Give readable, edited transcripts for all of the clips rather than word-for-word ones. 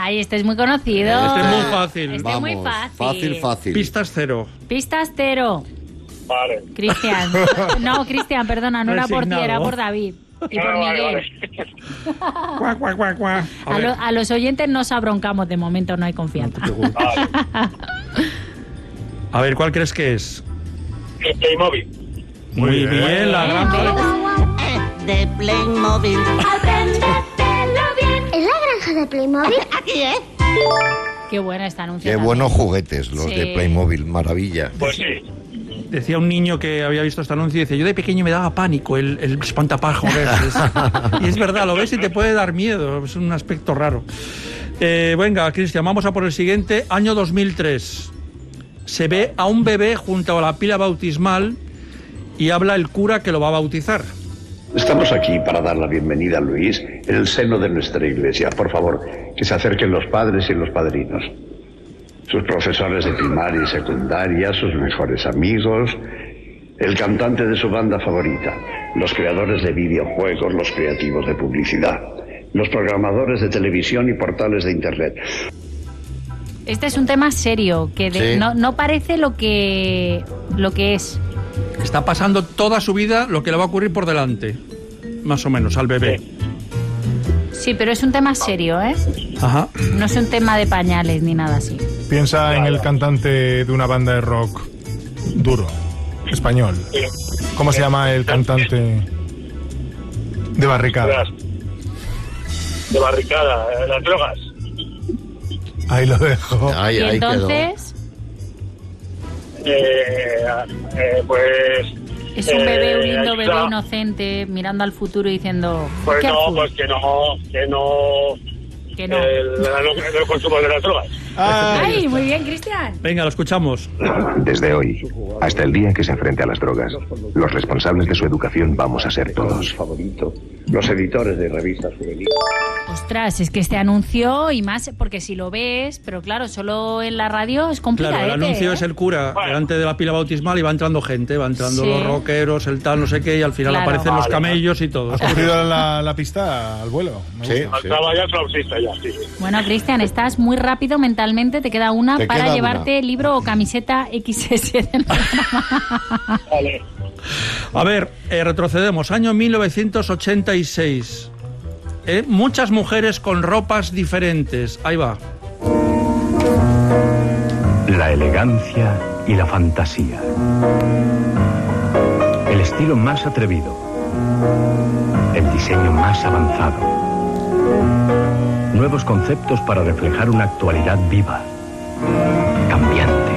Ay, este es muy conocido. Este es muy fácil. Este Vamos, es muy fácil. fácil. Pistas cero. Pistas cero. Vale. Cristian. No, Cristian, perdona, no era por ti, Resignado. era por David. Y por Vale, Miguel. vale. Cuac, cuac, cuac, cuac. A ver. A los oyentes nos abroncamos, de momento no hay confianza. Vale. A ver, ¿cuál crees que es? El Playmobil. Muy bien, la gran... De Playmobil. ¿Es la granja de Playmobil? Aquí es. Qué buena esta anuncio. Qué también. buenos juguetes los Sí. de Playmobil, maravilla. Pues sí. Decía un niño que había visto este anuncio y dice, yo de pequeño me daba pánico el espantapájaros. Y es verdad, lo ves y te puede dar miedo, es un aspecto raro. Venga, Cristian, vamos a por el siguiente. Año 2003. Se ve a un bebé junto a la pila bautismal y habla el cura que lo va a bautizar. Estamos aquí para dar la bienvenida a Luis en el seno de nuestra iglesia. Por favor, que se acerquen los padres y los padrinos. Sus profesores de primaria y secundaria, sus mejores amigos, el cantante de su banda favorita, los creadores de videojuegos, los creativos de publicidad, los programadores de televisión y portales de internet. Este es un tema serio, que Sí. no parece lo que es. Está pasando toda su vida lo que le va a ocurrir por delante, más o menos, al bebé. Sí, pero es un tema serio, ¿eh? Ajá. No es un tema de pañales ni nada así. Piensa en el cantante de una banda de rock duro, español. ¿Cómo se llama el cantante de Barricada? De barricada, las drogas. Ahí lo dejo. Ahí, Y ahí quedó. entonces Pues... es un bebé, un lindo ahí bebé está. inocente, mirando al futuro y diciendo... Pues ¿qué no, azul? pues que no Que no. el consumo de las drogas. Ay, muy bien, Cristian. Venga, lo escuchamos. Desde hoy, hasta el día en que se enfrente a las drogas, los responsables de su educación vamos a ser todos. Favorito, los editores de revistas juveniles. Ostras, es que este anuncio y más, porque si lo ves, pero claro, solo en la radio es complicado. Claro, el anuncio es el cura delante de la pila bautismal y va entrando gente, va entrando Sí. los rockeros, el tal, no sé qué, y al final Claro. aparecen los Vale. camellos y todo. ¿Has cogido la pista al vuelo? Me Sí, gusta. sí. Estaba ya flautista ya, sí. Bueno, Cristian, estás muy rápido mentalmente, te queda una Te para queda llevarte una. libro o camiseta XS del programa. Vale. A ver, retrocedemos, año 1986. Muchas mujeres con ropas diferentes. Ahí va. La elegancia y la fantasía. El estilo más atrevido. El diseño más avanzado. Nuevos conceptos para reflejar una actualidad viva, cambiante.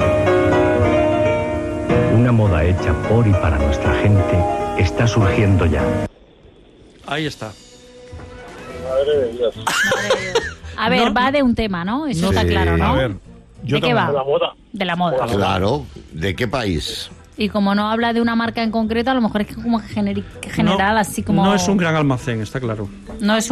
Una moda hecha por y para nuestra gente está surgiendo ya. Ahí está. Madre de Dios. A ver, No, va de un tema, ¿no? Eso está Sí. claro, ¿no? A ver, yo ¿De qué también. va? De la moda. De la moda. Claro, ¿de qué país? Y como no habla de una marca en concreto, a lo mejor es que como general, así como... No es un gran almacén, está claro. No es